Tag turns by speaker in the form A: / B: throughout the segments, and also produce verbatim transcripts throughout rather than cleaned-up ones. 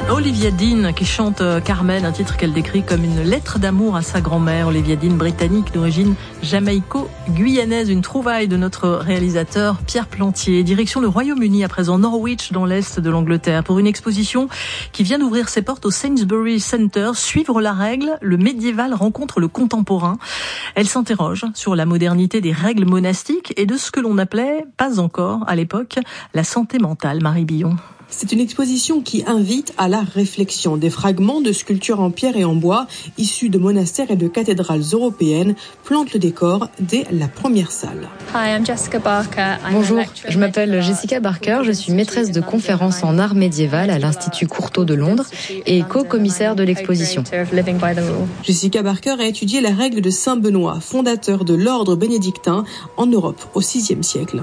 A: Olivia Dean qui chante Carmen, un titre qu'elle décrit comme une lettre d'amour à sa grand-mère. Olivia Dean, britannique d'origine jamaïco-guyanaise, une trouvaille de notre réalisateur Pierre Plantier. Direction le Royaume-Uni, à présent Norwich, dans l'est de l'Angleterre, pour une exposition qui vient d'ouvrir ses portes au Sainsbury Center. Suivre la règle, le médiéval rencontre le contemporain. Elle s'interroge sur la modernité des règles monastiques et de ce que l'on appelait, pas encore à l'époque, la santé mentale. Marie Billon.
B: C'est une exposition qui invite à la réflexion. Des fragments de sculptures en pierre et en bois, issus de monastères et de cathédrales européennes, plantent le décor dès la première salle.
C: Bonjour, je m'appelle Jessica Barker, je suis maîtresse de conférences en art médiéval à l'Institut Courtauld de Londres et co-commissaire de l'exposition.
B: Jessica Barker a étudié la règle de Saint Benoît, fondateur de l'ordre bénédictin en Europe au sixième siècle.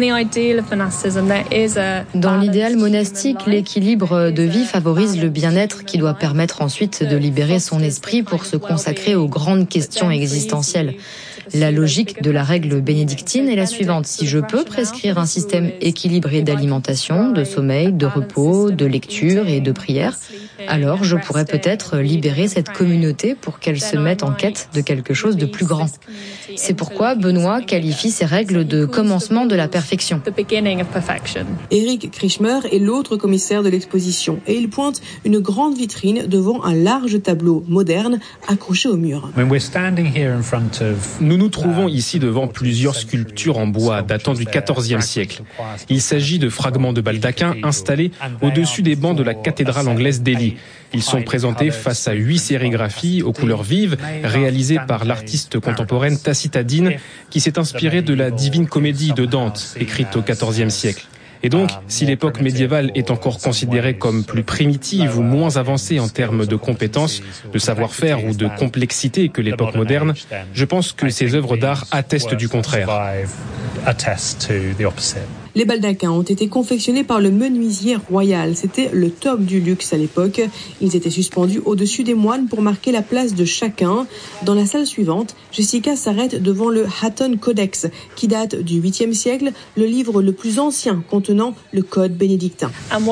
C: Dans l'idéal monastique, l'équilibre de vie favorise le bien-être qui doit permettre ensuite de libérer son esprit pour se consacrer aux grandes questions existentielles. La logique de la règle bénédictine est la suivante. Si je peux prescrire un système équilibré d'alimentation, de sommeil, de repos, de lecture et de prière, alors je pourrais peut-être libérer cette communauté pour qu'elle se mette en quête de quelque chose de plus grand. C'est pourquoi Benoît qualifie ces règles de commencement de la perfection.
B: Eric Krishmer est l'autre commissaire de l'exposition et il pointe une grande vitrine devant un large tableau moderne accroché au mur.
D: Nous nous trouvons ici devant plusieurs sculptures en bois datant du quatorzième siècle. Il s'agit de fragments de baldaquins installés au-dessus des bancs de la cathédrale anglaise d'Ely. Ils sont présentés face à huit sérigraphies aux couleurs vives, réalisées par l'artiste contemporaine Tacita Dean, qui s'est inspirée de la Divine Comédie de Dante, écrite au quatorzième siècle. Et donc, si l'époque médiévale est encore considérée comme plus primitive ou moins avancée en termes de compétences, de savoir-faire ou de complexité que l'époque moderne, je pense que ces œuvres d'art attestent du contraire.
B: Les baldaquins ont été confectionnés par le menuisier royal. C'était le top du luxe à l'époque. Ils étaient suspendus au-dessus des moines pour marquer la place de chacun. Dans la salle suivante, Jessica s'arrête devant le Hatton Codex, qui date du huitième siècle, le livre le plus ancien contenant le code bénédictin.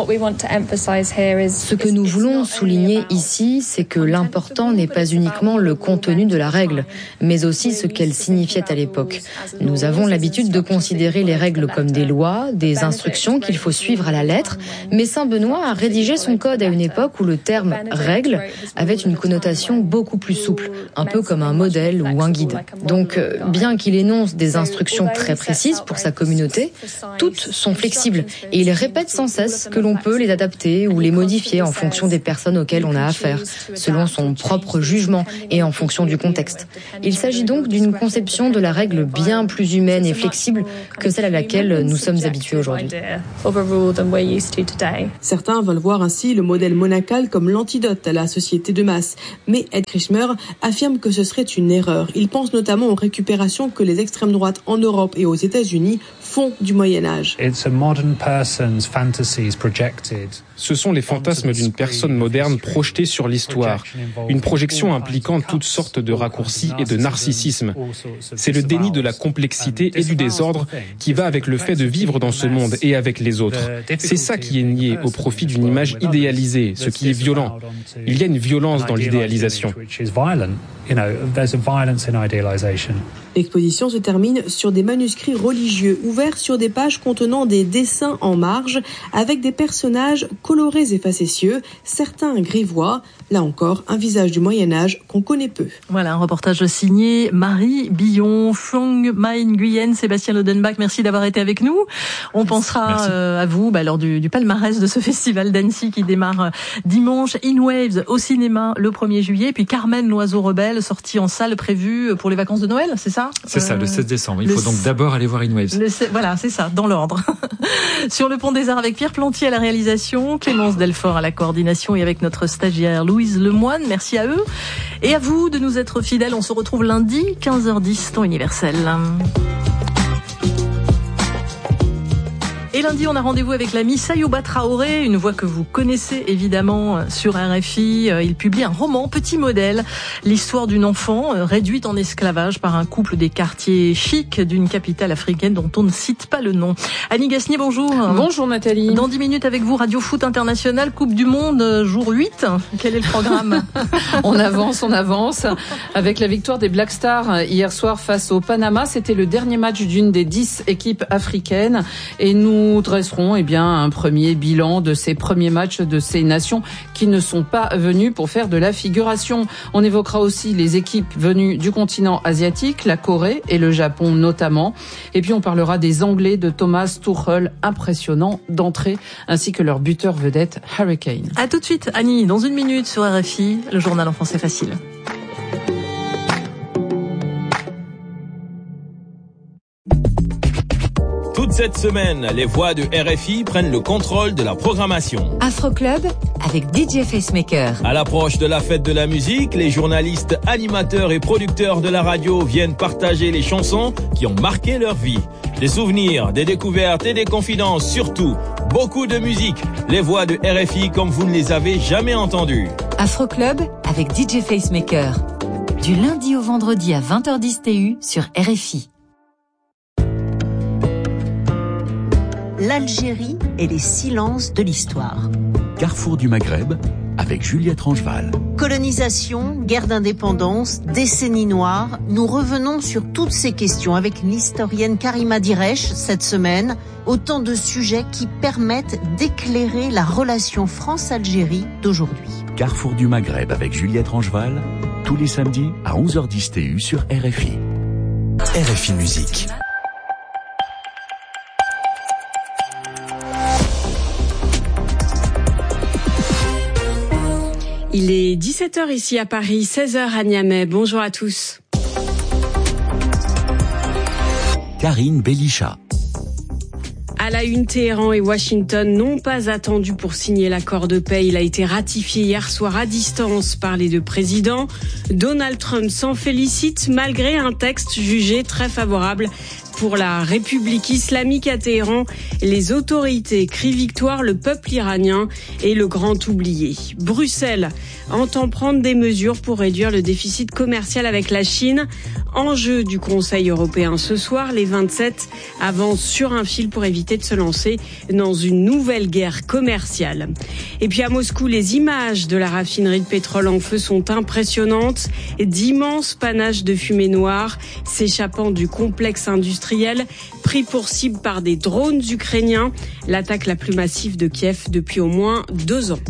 C: Ce que nous voulons souligner ici, c'est que l'important n'est pas uniquement le contenu de la règle, mais aussi ce qu'elle signifiait à l'époque. Nous avons l'habitude de considérer les règles comme des lois, des instructions qu'il faut suivre à la lettre, mais Saint Benoît a rédigé son code à une époque où le terme « règle » avait une connotation beaucoup plus souple, un peu comme un modèle ou un guide. Donc, bien qu'il énonce des instructions très précises pour sa communauté, toutes sont flexibles et il répète sans cesse que l'on peut les adapter ou les modifier en fonction des personnes auxquelles on a affaire, selon son propre jugement et en fonction du contexte. Il s'agit donc d'une conception de la règle bien plus humaine et flexible que celle à laquelle nous sommes habitués aujourd'hui.
B: Certains veulent voir ainsi le modèle monacal comme l'antidote à la société de masse, mais Ed Krishmer affirme que ce serait une erreur. Il pense notamment aux récupérations que les extrêmes droites en Europe et aux États-Unis font du Moyen-Âge.
D: Ce sont les fantasmes d'une personne moderne projetée sur l'histoire, une projection impliquant toutes sortes de raccourcis et de narcissisme. C'est le déni de la complexité et du désordre qui va avec le fait de vivre dans ce monde et avec les autres. C'est ça qui est nié au profit d'une image idéalisée, ce qui est violent. Il y a une violence dans l'idéalisation.
B: L'exposition se termine sur des manuscrits religieux ouverts sur des pages contenant des dessins en marge avec des personnages colorés et facétieux, certains grivois. Là encore, un visage du Moyen-Âge qu'on connaît peu.
A: Voilà, un reportage signé Marie Billon, Phong Mai Nguyen, Sébastien Lodenbach, merci d'avoir été avec nous. On pensera euh, à vous bah, lors du, du palmarès de ce festival d'Annecy qui démarre dimanche. In Waves au cinéma le premier juillet, puis Carmen l'oiseau rebelle, sortie en salle prévue pour les vacances de Noël, c'est ça ?
E: C'est euh, ça, le seize décembre. Il faut donc d'abord aller voir In Waves.
A: Le, voilà, c'est ça, dans l'ordre. Sur le Pont des Arts avec Pierre Plantier à la réalisation, Clémence Delfort à la coordination et avec notre stagiaire Louise Lemoine. Merci à eux. Et à vous de nous être fidèles. On se retrouve lundi, quinze heures dix, temps universel. Et lundi, on a rendez-vous avec l'ami Sayouba Traoré, une voix que vous connaissez évidemment sur R F I. Il publie un roman, Petit Modèle, l'histoire d'une enfant réduite en esclavage par un couple des quartiers chics d'une capitale africaine dont on ne cite pas le nom. Annie Gasnier, bonjour.
F: Bonjour Nathalie.
A: Dans dix minutes avec vous, Radio Foot International, Coupe du Monde, jour huit. Quel est le programme?
F: On avance, on avance. Avec la victoire des Black Stars hier soir face au Panama, c'était le dernier match d'une des dix équipes africaines. Et nous dresserons eh bien, un premier bilan de ces premiers matchs de ces nations qui ne sont pas venues pour faire de la figuration. On évoquera aussi les équipes venues du continent asiatique, la Corée et le Japon notamment. Et puis on parlera des Anglais de Thomas Tuchel, impressionnant d'entrée, ainsi que leur buteur vedette Harry Kane.
A: À tout de suite, Annie, dans une minute sur R F I, le journal en français facile.
G: Toute cette semaine, les voix de R F I prennent le contrôle de la programmation.
H: Afro Club avec D J Facemaker.
G: À l'approche de la fête de la musique, les journalistes, animateurs et producteurs de la radio viennent partager les chansons qui ont marqué leur vie. Des souvenirs, des découvertes et des confidences, surtout beaucoup de musique. Les voix de R F I comme vous ne les avez jamais entendues.
H: Afro Club avec D J Facemaker. Du lundi au vendredi à vingt heures dix T U sur R F I.
I: L'Algérie et les silences de l'histoire.
J: Carrefour du Maghreb avec Juliette Rangeval.
I: Colonisation, guerre d'indépendance, décennie noire, nous revenons sur toutes ces questions avec l'historienne Karima Diresh cette semaine, autant de sujets qui permettent d'éclairer la relation France-Algérie d'aujourd'hui.
J: Carrefour du Maghreb avec Juliette Rangeval, tous les samedis à onze heures dix T U sur R F I. R F I Musique.
K: Il est dix-sept heures ici à Paris, seize heures à Niamey. Bonjour à tous.
J: Karine Belisha.
K: À la une, Téhéran et Washington n'ont pas attendu pour signer l'accord de paix. Il a été ratifié hier soir à distance par les deux présidents. Donald Trump s'en félicite malgré un texte jugé très favorable pour la République islamique à Téhéran. Les autorités crient victoire, le peuple iranien est le grand oublié. Bruxelles entend prendre des mesures pour réduire le déficit commercial avec la Chine. Enjeu du Conseil européen ce soir, les vingt-sept avancent sur un fil pour éviter de se lancer dans une nouvelle guerre commerciale. Et puis à Moscou, les images de la raffinerie de pétrole en feu sont impressionnantes. D'immenses panaches de fumée noire s'échappant du complexe industriel pris pour cible par des drones ukrainiens. L'attaque la plus massive de Kiev depuis au moins deux ans.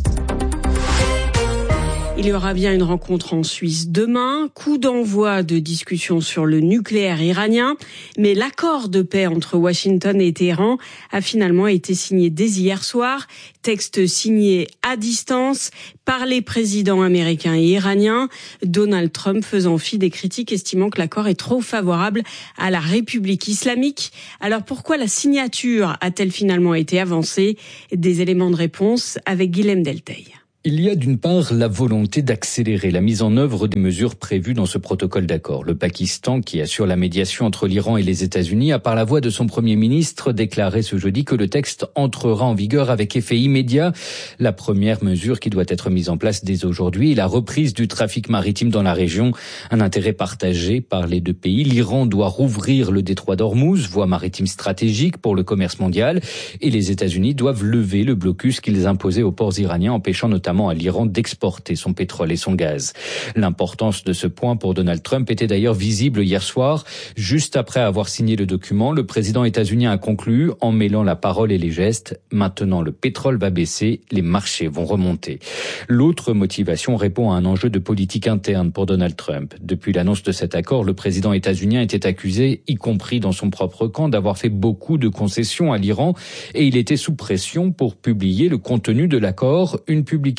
K: Il y aura bien une rencontre en Suisse demain, coup d'envoi de discussions sur le nucléaire iranien, mais l'accord de paix entre Washington et Téhéran a finalement été signé dès hier soir, texte signé à distance par les présidents américains et iraniens, Donald Trump faisant fi des critiques estimant que l'accord est trop favorable à la République islamique. Alors pourquoi la signature a-t-elle finalement été avancée? Des éléments de réponse avec Guilhem Delteil.
L: Il y a d'une part la volonté d'accélérer la mise en œuvre des mesures prévues dans ce protocole d'accord. Le Pakistan, qui assure la médiation entre l'Iran et les États-Unis, a par la voix de son Premier ministre déclaré ce jeudi que le texte entrera en vigueur avec effet immédiat. La première mesure qui doit être mise en place dès aujourd'hui est la reprise du trafic maritime dans la région. Un intérêt partagé par les deux pays. L'Iran doit rouvrir le détroit d'Ormuz, voie maritime stratégique pour le commerce mondial, et les États-Unis doivent lever le blocus qu'ils imposaient aux ports iraniens, empêchant notamment à l'Iran d'exporter son pétrole et son gaz. L'importance de ce point pour Donald Trump était d'ailleurs visible hier soir. Juste après avoir signé le document, le président états-unien a conclu en mêlant la parole et les gestes. Maintenant, le pétrole va baisser, les marchés vont remonter. L'autre motivation répond à un enjeu de politique interne pour Donald Trump. Depuis l'annonce de cet accord, le président états-unien était accusé, y compris dans son propre camp, d'avoir fait beaucoup de concessions à l'Iran et il était sous pression pour publier le contenu de l'accord, une publication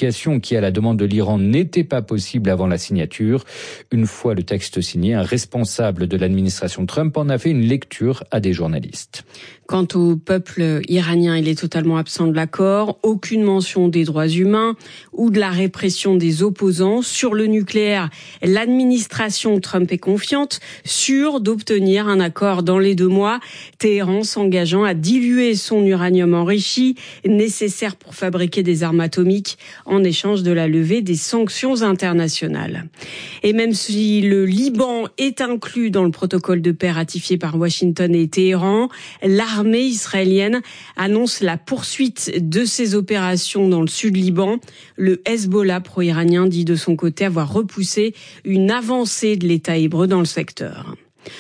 L: négociations qui, à la demande de l'Iran, n'étaient pas possibles avant la signature. Une fois le texte signé, un responsable de l'administration Trump en a fait une lecture à des journalistes.
K: Quant au peuple iranien, il est totalement absent de l'accord. Aucune mention des droits humains ou de la répression des opposants. Sur le nucléaire, l'administration Trump est confiante, sûre d'obtenir un accord dans les deux mois. Téhéran s'engageant à diluer son uranium enrichi, nécessaire pour fabriquer des armes atomiques, en échange de la levée des sanctions internationales. Et même si le Liban est inclus dans le protocole de paix ratifié par Washington et Téhéran, l'armée israélienne annonce la poursuite de ses opérations dans le sud Liban. Le Hezbollah pro-iranien dit de son côté avoir repoussé une avancée de l'État hébreu dans le secteur.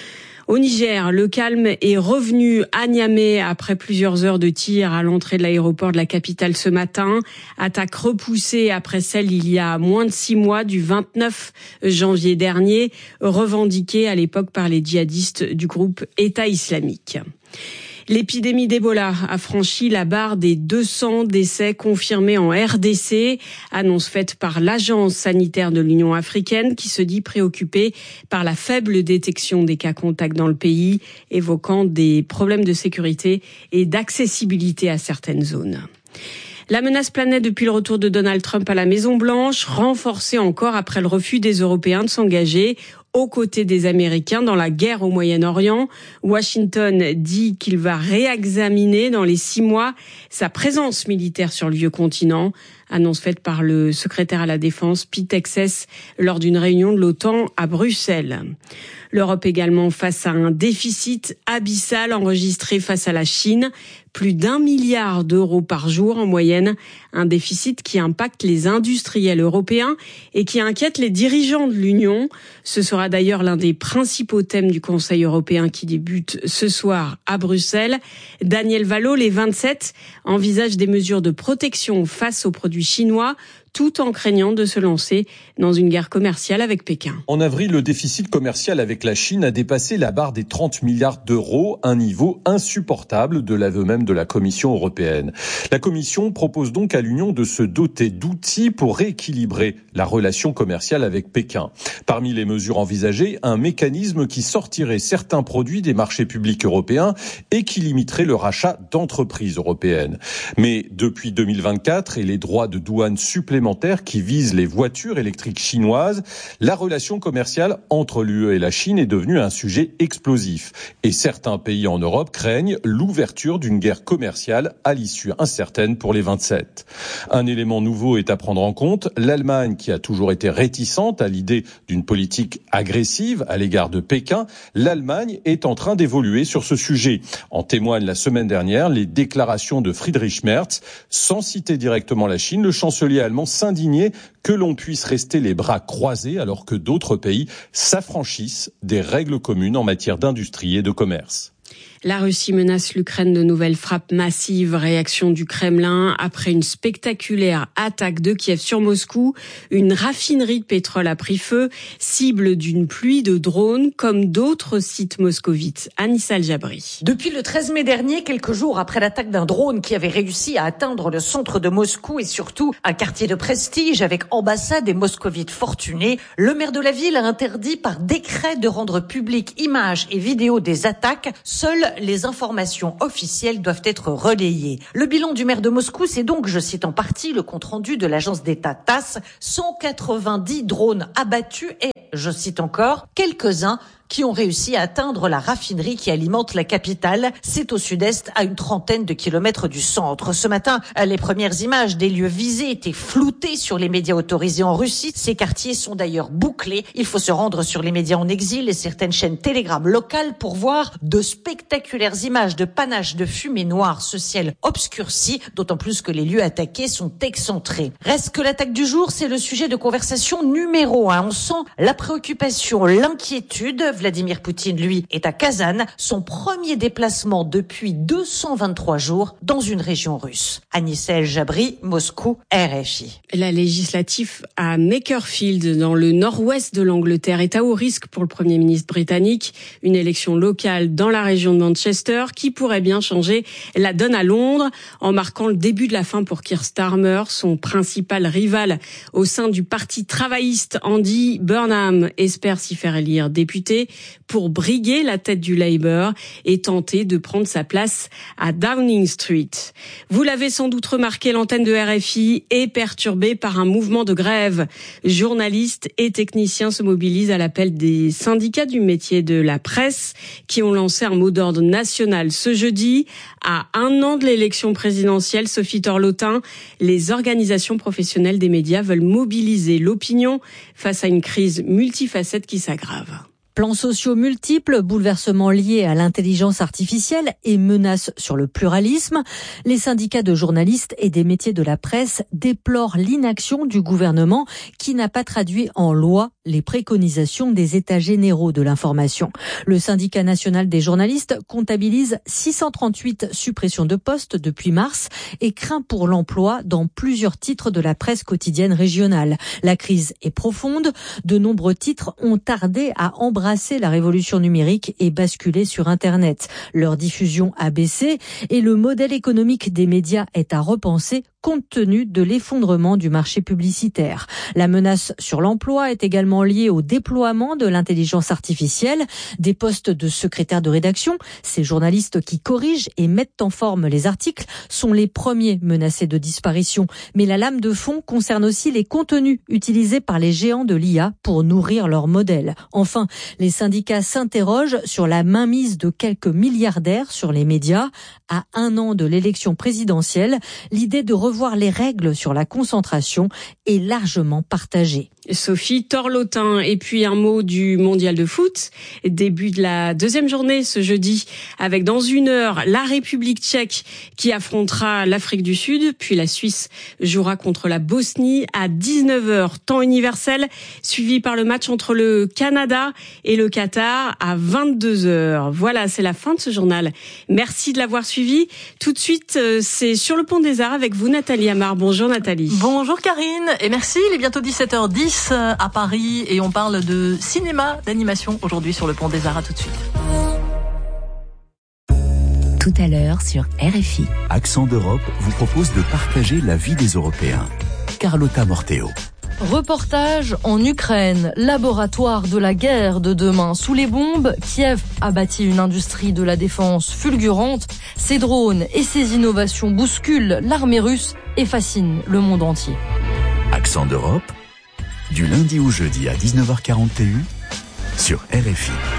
K: Au Niger, le calme est revenu à Niamey après plusieurs heures de tir à l'entrée de l'aéroport de la capitale ce matin. Attaque repoussée après celle il y a moins de six mois, du vingt-neuf janvier dernier, revendiquée à l'époque par les djihadistes du groupe État islamique. L'épidémie d'Ebola a franchi la barre des deux cents décès confirmés en R D C, annonce faite par l'Agence sanitaire de l'Union africaine qui se dit préoccupée par la faible détection des cas contacts dans le pays, évoquant des problèmes de sécurité et d'accessibilité à certaines zones. La menace planait depuis le retour de Donald Trump à la Maison-Blanche, renforcée encore après le refus des Européens de s'engager aux côtés des Américains dans la guerre au Moyen-Orient. Washington dit qu'il va réexaminer dans les six mois sa présence militaire sur le vieux continent. Annonce faite par le secrétaire à la Défense, Pete Hegseth, lors d'une réunion de l'OTAN à Bruxelles. L'Europe également face à un déficit abyssal enregistré face à la Chine. Plus d'un milliard d'euros par jour en moyenne. Un déficit qui impacte les industriels européens et qui inquiète les dirigeants de l'Union. Ce sera d'ailleurs l'un des principaux thèmes du Conseil européen qui débute ce soir à Bruxelles. Daniel Valo, les vingt-sept, envisagent des mesures de protection face aux produits chinois, tout en craignant de se lancer dans une guerre commerciale avec Pékin.
M: En avril, le déficit commercial avec la Chine a dépassé la barre des trente milliards d'euros, un niveau insupportable de l'aveu même de la Commission européenne. La Commission propose donc à l'Union de se doter d'outils pour rééquilibrer la relation commerciale avec Pékin. Parmi les mesures envisagées, un mécanisme qui sortirait certains produits des marchés publics européens et qui limiterait le rachat d'entreprises européennes. Mais depuis deux mille vingt-quatre et les droits de douane supplémentaires qui visent les voitures électriques chinoises, la relation commerciale entre l'U E et la Chine est devenue un sujet explosif. Et certains pays en Europe craignent l'ouverture d'une guerre commerciale à l'issue incertaine pour les vingt-sept. Un élément nouveau est à prendre en compte. L'Allemagne, qui a toujours été réticente à l'idée d'une politique agressive à l'égard de Pékin, l'Allemagne est en train d'évoluer sur ce sujet. En témoignent la semaine dernière les déclarations de Friedrich Merz. Sans citer directement la Chine, le chancelier allemand s'indigner que l'on puisse rester les bras croisés alors que d'autres pays s'affranchissent des règles communes en matière d'industrie et de commerce.
K: La Russie menace l'Ukraine de nouvelles frappes massives. Réaction du Kremlin après une spectaculaire attaque de Kiev sur Moscou. Une raffinerie de pétrole a pris feu, cible d'une pluie de drones comme d'autres sites moscovites. Anissa El-Jabri.
N: Depuis le treize mai dernier, quelques jours après l'attaque d'un drone qui avait réussi à atteindre le centre de Moscou et surtout un quartier de prestige avec ambassade et moscovites fortunés, le maire de la ville a interdit par décret de rendre publiques images et vidéos des attaques. Seules les informations officielles doivent être relayées. Le bilan du maire de Moscou, c'est donc, je cite en partie, le compte-rendu de l'agence d'État TASS, cent quatre-vingt-dix drones abattus et, je cite encore, quelques-uns qui ont réussi à atteindre la raffinerie qui alimente la capitale. C'est au sud-est, à une trentaine de kilomètres du centre. Ce matin, les premières images des lieux visés étaient floutées sur les médias autorisés en Russie. Ces quartiers sont d'ailleurs bouclés. Il faut se rendre sur les médias en exil et certaines chaînes Telegram locales pour voir de spectaculaires images de panache de fumée noire, ce ciel obscurci, d'autant plus que les lieux attaqués sont excentrés. Reste que l'attaque du jour, c'est le sujet de conversation numéro un. On sent la préoccupation, l'inquiétude Vladimir Poutine, lui, est à Kazan, son premier déplacement depuis deux cent vingt-trois jours dans une région russe. Agnès El-Jabri, Moscou, R F I.
K: La législative à Makerfield, dans le nord-ouest de l'Angleterre, est à haut risque pour le Premier ministre britannique. Une élection locale dans la région de Manchester qui pourrait bien changer la donne à Londres en marquant le début de la fin pour Keir Starmer, son principal rival au sein du parti travailliste. Andy Burnham espère s'y faire élire député pour briguer la tête du Labour et tenter de prendre sa place à Downing Street. Vous l'avez sans doute remarqué, l'antenne de R F I est perturbée par un mouvement de grève. Journalistes et techniciens se mobilisent à l'appel des syndicats du métier de la presse qui ont lancé un mot d'ordre national ce jeudi. À un an de l'élection présidentielle, Sophie Torlotin, les organisations professionnelles des médias veulent mobiliser l'opinion face à une crise multifacette qui s'aggrave.
O: Plans sociaux multiples, bouleversements liés à l'intelligence artificielle et menaces sur le pluralisme. Les syndicats de journalistes et des métiers de la presse déplorent l'inaction du gouvernement qui n'a pas traduit en loi les préconisations des états généraux de l'information. Le syndicat national des journalistes comptabilise six cent trente-huit suppressions de postes depuis mars et craint pour l'emploi dans plusieurs titres de la presse quotidienne régionale. La crise est profonde. De nombreux titres ont tardé à embrasser la révolution numérique et basculer sur Internet. Leur diffusion a baissé et le modèle économique des médias est à repenser compte tenu de l'effondrement du marché publicitaire. La menace sur l'emploi est également liée au déploiement de l'intelligence artificielle, des postes de secrétaire de rédaction. Ces journalistes qui corrigent et mettent en forme les articles sont les premiers menacés de disparition. Mais la lame de fond concerne aussi les contenus utilisés par les géants de l'I A pour nourrir leur modèle. Enfin, les syndicats s'interrogent sur la mainmise de quelques milliardaires sur les médias. À un an de l'élection présidentielle, l'idée de revoir les règles sur la concentration est largement partagée.
K: Sophie Torlotin. Et puis un mot du mondial de foot. Début de la deuxième journée ce jeudi avec dans une heure la République tchèque qui affrontera l'Afrique du Sud. Puis la Suisse jouera contre la Bosnie à dix-neuf heures temps universel, suivi par le match entre le Canada et le Qatar à vingt-deux heures. Voilà, c'est la fin de ce journal. Merci de l'avoir suivi. Tout de suite, c'est Sur le pont des Arts avec vous, Nathalie Amar. Bonjour Nathalie.
A: Bonjour Karine et merci. Il est bientôt dix-sept heures dix à Paris et on parle de cinéma, d'animation aujourd'hui sur le pont des Arts. À tout de suite.
H: Tout à l'heure sur R F I.
J: Accent d'Europe vous propose de partager la vie des Européens. Carlotta Morteo.
O: Reportage en Ukraine, laboratoire de la guerre de demain. Sous les bombes, Kiev a bâti une industrie de la défense fulgurante. Ses drones et ses innovations bousculent l'armée russe et fascinent le monde entier.
J: Accent d'Europe, du lundi au jeudi à dix-neuf heures quarante sur R F I.